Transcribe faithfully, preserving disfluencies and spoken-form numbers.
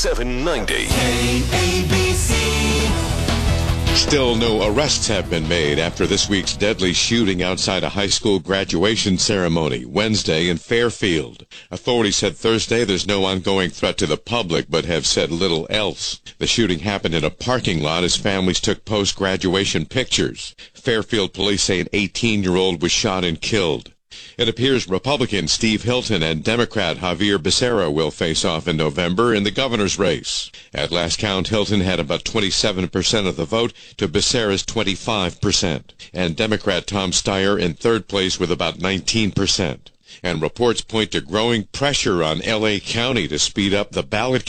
seven ninety. K A B C. Still no arrests have been made after this week's deadly shooting outside a high school graduation ceremony Wednesday in Fairfield. Authorities said Thursday there's no ongoing threat to the public, but have said little else. The shooting happened in a parking lot as families took post-graduation pictures. Fairfield police say an eighteen-year-old was shot and killed. It appears Republican Steve Hilton and Democrat Javier Becerra will face off in November in the governor's race. At last count, Hilton had about twenty-seven percent of the vote to Becerra's twenty-five percent, and Democrat Tom Steyer in third place with about nineteen percent. And reports point to growing pressure on L A County to speed up the ballot